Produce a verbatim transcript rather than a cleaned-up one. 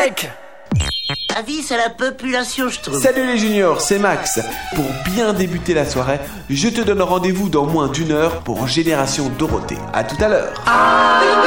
Mike. Avis à la population, je trouve. Salut les juniors, c'est Max. Pour bien débuter la soirée, je te donne rendez-vous dans moins d'une heure pour Génération Dorothée. À tout à l'heure. Ah